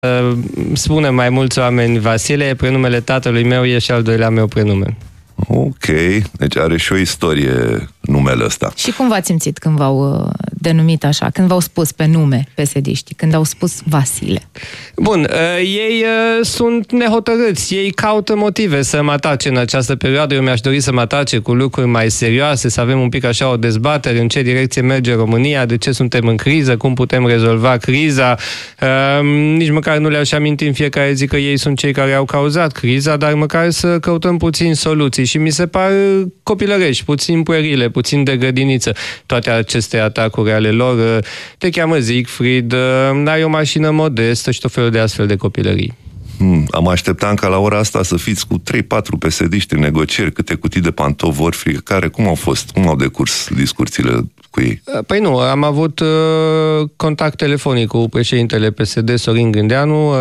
spune mai mulți oameni Vasile, e prenumele tatălui meu, e și al doilea meu prenume. Ok, deci are și o istorie numele ăsta. Și cum v-ați simțit când v-au denumit așa, când v-au spus pe nume PSD-știi, când au spus Vasile? Bun, ei sunt nehotărâți, ei caută motive să mă atace în această perioadă. Eu mi-aș dori să mă atace cu lucruri mai serioase, să avem un pic așa o dezbatere în ce direcție merge România, de ce suntem în criză, cum putem rezolva criza. Nici măcar nu le-aș aminti în fiecare zi că ei sunt cei care au cauzat criza, dar măcar să căutăm puțin soluții. Și mi se par copilărești, puțin puerile, puțin de grădiniță, toate aceste atacuri ale lor. Te cheamă Siegfried, ai o mașină modestă și tot felul de astfel de copilării. Am așteptat ca la ora asta să fiți cu 3-4 PSD-ști în negocieri, câte cutii de pantofi ori fiecare. Cum au fost? Cum au decurs discuțiile cu ei? Păi nu, am avut contact telefonic cu președintele PSD, Sorin Grindeanu.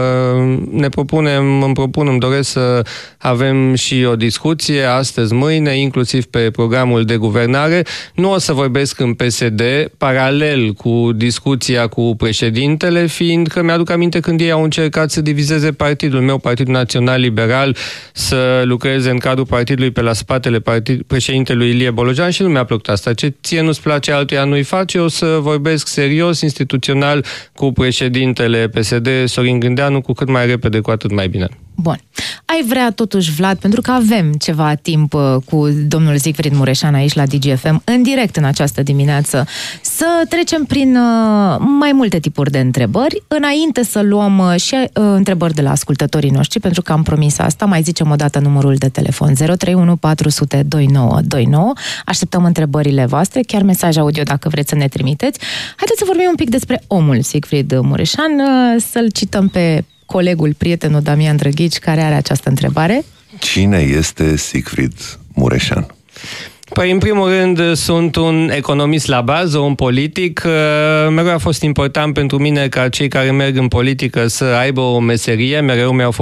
Îmi doresc să avem și o discuție astăzi, mâine, inclusiv pe programul de guvernare. Nu o să vorbesc în PSD, paralel cu discuția cu președintele, fiindcă mi-aduc aminte când ei au încercat să divizeze partidul meu, Partidul Național Liberal, să lucreze în cadrul partidului pe la spatele președintelui Ilie Bolojan și nu mi-a plăcut asta. Ce ție nu-ți place, altuia nu-i face. O să vorbesc serios, instituțional, cu președintele PSD, Sorin Grindeanu, cu cât mai repede, cu atât mai bine. Bun. Ai vrea totuși, Vlad, pentru că avem ceva timp cu domnul Siegfried Mureșan aici la DGFM, în direct în această dimineață, să trecem prin mai multe tipuri de întrebări, înainte să luăm și întrebări de la ascultătorii noștri, pentru că am promis asta, mai zicem o dată numărul de telefon 031 400 2929. Așteptăm întrebările voastre, chiar mesaj audio dacă vreți să ne trimiteți. Haideți să vorbim un pic despre omul Siegfried Mureșan, să-l cităm pe colegul, prietenul Damian Drăghici, care are această întrebare. Cine este Siegfried Mureșan? Păi, în primul rând, sunt un economist la bază, un politic. Mereu a fost important pentru mine ca cei care merg în politică să aibă o meserie. Mereu mi-au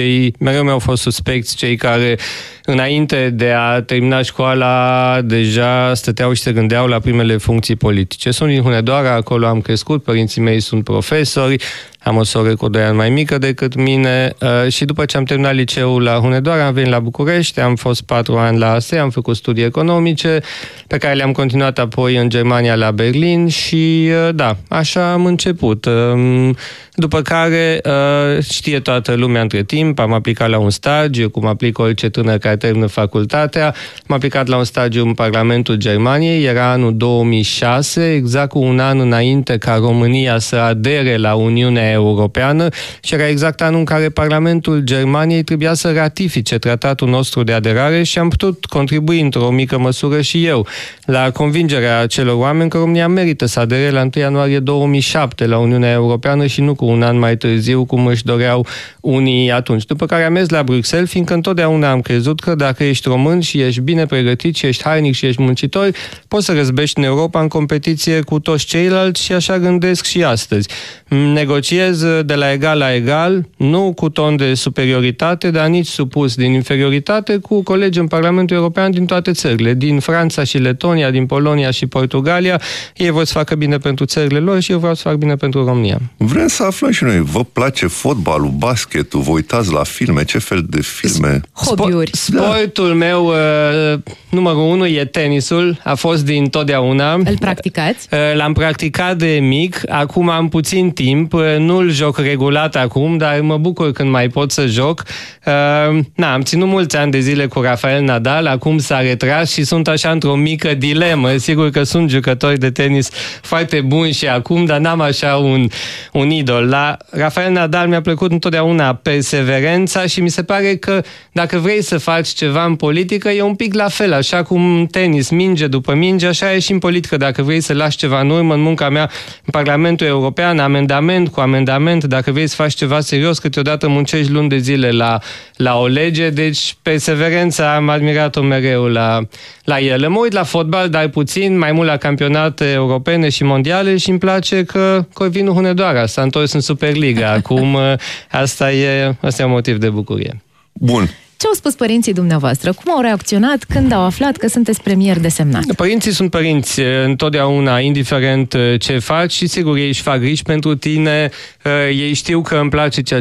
fost suspecți cei care, înainte de a termina școala, deja stăteau și se gândeau la primele funcții politice. Sunt din Hunedoara, acolo am crescut, părinții mei sunt profesori, am o soră cu 2 ani mai mică decât mine și după ce am terminat liceul la Hunedoara, am venit la București, am fost 4 ani la ASE, am făcut studii economice, pe care le-am continuat apoi în Germania la Berlin și da, așa am început. După care știe toată lumea între timp, am aplicat la un stagiu, cum aplică orice tânăr care termină facultatea, am aplicat la un stagiu în Parlamentul Germaniei, era anul 2006, exact cu un an înainte ca România să adere la Uniunea Europeană și era exact anul în care Parlamentul Germaniei trebuia să ratifice tratatul nostru de aderare și am putut contribui într-o mică măsură și eu la convingerea acelor oameni că România merită să adere la 1 ianuarie 2007 la Uniunea Europeană și nu cu un an mai târziu, cum își doreau unii atunci. După care am mers la Bruxelles, fiindcă întotdeauna am crezut că dacă ești român și ești bine pregătit și ești hainic și ești muncitor, poți să răzbești în Europa în competiție cu toți ceilalți și așa gândesc și astăzi. Negociez de la egal la egal, nu cu ton de superioritate, dar nici supus din inferioritate, cu colegi în Parlamentul European din toate țările, din Franța și Letonia, din Polonia și Portugalia. Ei vor să facă bine pentru țările lor și eu vreau să fac bine pentru România. Vrem să aflăm și noi, vă place fotbalul, basketul, vă uitați la filme, ce fel de filme? Hobby-uri. Sportul meu numărul 1 e tenisul, a fost din totdeauna. Îl practicați? L-am practicat de mic, acum am puțin timp, nu-l joc regulat acum, dar mă bucur când mai pot să joc. Am ținut mulți ani de zile cu Rafael Nadal, acum s-a retras și sunt așa într-o mică dilemă. Sigur că sunt jucători de tenis foarte buni și acum, dar n-am așa un idol. La Rafael Nadal mi-a plăcut întotdeauna perseverența și mi se pare că dacă vrei să faci ceva în politică, e un pic la fel, așa cum tenis, minge după minge, așa e și în politică. Dacă vrei să lași ceva în urmă, în munca mea în Parlamentul European, amendament cu amendament, dacă vrei să faci ceva serios, câteodată muncești luni de zile la o lege, deci perseverența am admirat-o mereu la el. Mă uit la fotbal, dar puțin, mai mult la campionate europene și mondiale și îmi place că Corvinul Hunedoara s-a întors în Superliga. Acum asta e un motiv de bucurie. Bun. Ce au spus părinții dumneavoastră? Cum au reacționat când au aflat că sunteți premier desemnat? Părinții sunt părinți întotdeauna, indiferent ce faci și sigur ei își fac griji pentru tine, ei știu că îmi place ceea